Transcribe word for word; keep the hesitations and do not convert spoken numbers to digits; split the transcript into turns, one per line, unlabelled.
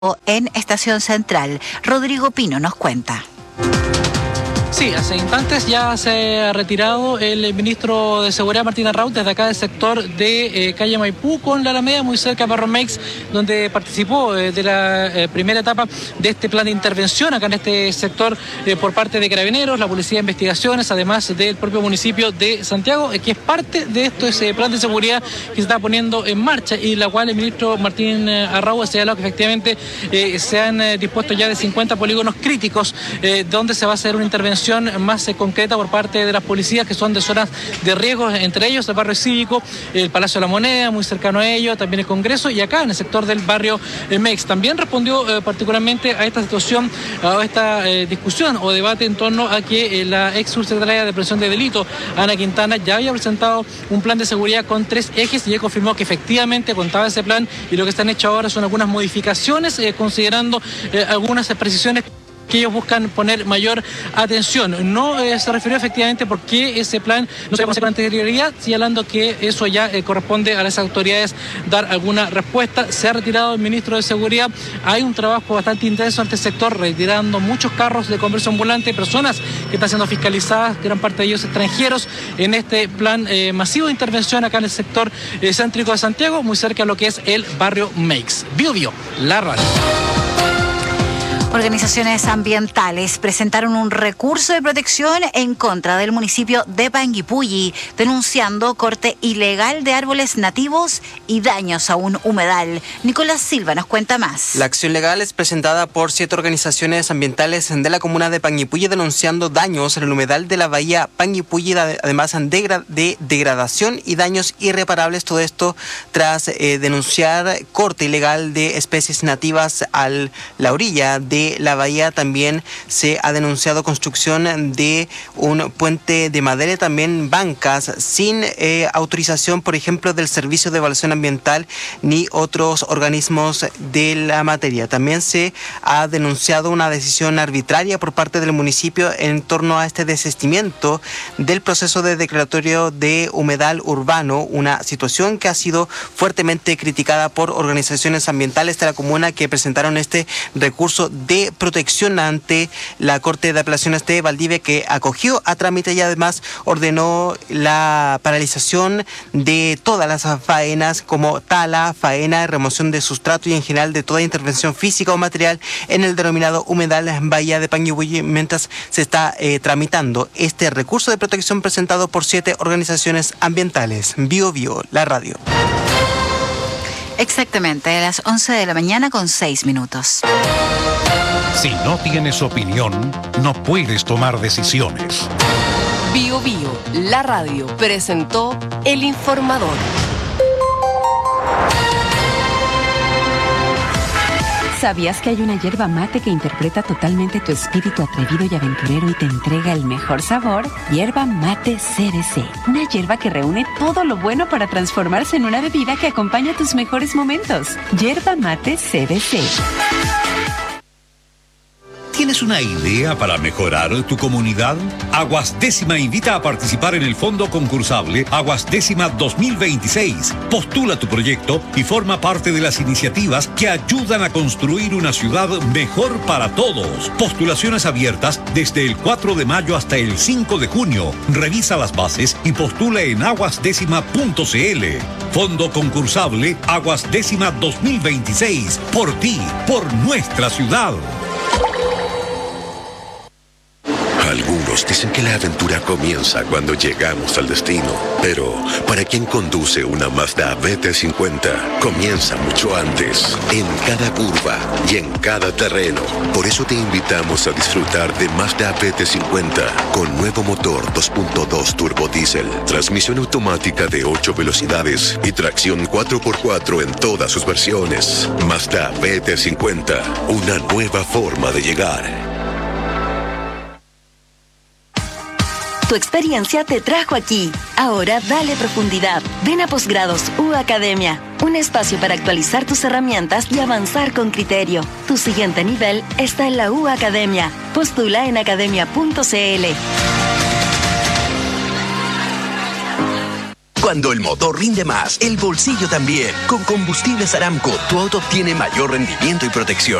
en Estación Central. Rodrigo Pino nos cuenta.
Sí, hace instantes ya se ha retirado el ministro de Seguridad, Martín Arraut, desde acá del sector de eh, calle Maipú con la Alameda, muy cerca de Barro Meix, donde participó eh, de la eh, primera etapa de este plan de intervención acá en este sector eh, por parte de Carabineros, la Policía de Investigaciones, además del propio municipio de Santiago, eh, que es parte de esto, ese plan de seguridad que se está poniendo en marcha y la cual el ministro Martín Arraut ha señalado que efectivamente eh, se han eh, dispuesto ya de cincuenta polígonos críticos eh, donde se va a hacer una intervención más eh, concreta por parte de las policías que son de zonas de riesgo, entre ellos el barrio cívico, el Palacio de la Moneda, muy cercano a ello, también el Congreso y acá en el sector del barrio eh, Mex. También respondió eh, particularmente a esta situación, a esta eh, discusión o debate en torno a que eh, la ex subsecretaria de Prevención de Delito, Ana Quintana, ya había presentado un plan de seguridad con tres ejes y ya confirmó que efectivamente contaba ese plan y lo que están hecho ahora son algunas modificaciones eh, considerando eh, algunas precisiones que ellos buscan poner mayor atención. No eh, se refirió efectivamente por qué ese plan no se conoce con anterioridad, señalando que eso ya eh, corresponde a las autoridades dar alguna respuesta. Se ha retirado el ministro de Seguridad. Hay un trabajo bastante intenso en este sector, retirando muchos carros de comercio ambulante, personas que están siendo fiscalizadas, gran parte de ellos extranjeros, en este plan eh, masivo de intervención acá en el sector eh, céntrico de Santiago, muy cerca de lo que es el barrio Meix. Bio Bio, la radio.
Organizaciones ambientales presentaron un recurso de protección en contra del municipio de Panguipulli, denunciando corte ilegal de árboles nativos y daños a un humedal. Nicolás Silva nos cuenta más.
La acción legal es presentada por siete organizaciones ambientales de la comuna de Panguipulli denunciando daños en el humedal de la bahía Panguipulli, además de degradación y daños irreparables. Todo esto tras eh, denunciar corte ilegal de especies nativas a la orilla de la bahía. También se ha denunciado construcción de un puente de madera y también bancas sin eh, autorización, por ejemplo, del Servicio de Evaluación Ambiental ni otros organismos de la materia. También se ha denunciado una decisión arbitraria por parte del municipio en torno a este desistimiento del proceso de declaratorio de humedal urbano, una situación que ha sido fuertemente criticada por organizaciones ambientales de la comuna que presentaron este recurso de de protección ante la Corte de Apelaciones de Valdivia, que acogió a trámite y además ordenó la paralización de todas las faenas como tala, faena, remoción de sustrato y en general de toda intervención física o material en el denominado humedal Bahía de Panguipulli mientras se está eh, tramitando este recurso de protección presentado por siete organizaciones ambientales. Bio Bio, la radio.
Exactamente, a las once de la mañana con seis minutos.
Si no tienes opinión, no puedes tomar decisiones.
Bio Bio, la radio, presentó El Informador.
¿Sabías que hay una yerba mate que interpreta totalmente tu espíritu atrevido y aventurero y te entrega el mejor sabor? Yerba Mate C B C. Una yerba que reúne todo lo bueno para transformarse en una bebida que acompaña tus mejores momentos. Yerba Mate C B C.
¿Tienes una idea para mejorar tu comunidad? Aguas Décima invita a participar en el fondo concursable Aguas Décima dos mil veintiséis. Postula tu proyecto y forma parte de las iniciativas que ayudan a construir una ciudad mejor para todos. Postulaciones abiertas desde el cuatro de mayo hasta el cinco de junio. Revisa las bases y postula en aguas décima punto c l. Fondo concursable Aguas Décima dos mil veintiséis. Por ti, por nuestra ciudad.
Algunos dicen que la aventura comienza cuando llegamos al destino, pero para quien conduce una Mazda B T cincuenta, comienza mucho antes, en cada curva y en cada terreno. Por eso te invitamos a disfrutar de Mazda B T cincuenta, con nuevo motor dos punto dos turbo diésel, transmisión automática de ocho velocidades y tracción cuatro por cuatro en todas sus versiones. Mazda B T cincuenta, una nueva forma de llegar.
Tu experiencia te trajo aquí. Ahora dale profundidad. Ven a Posgrados U Academia. Un espacio para actualizar tus herramientas y avanzar con criterio. Tu siguiente nivel está en la U Academia. Postula en academia punto c l.
Cuando el motor rinde más, el bolsillo también. Con Combustibles Aramco, tu auto obtiene mayor rendimiento y protección.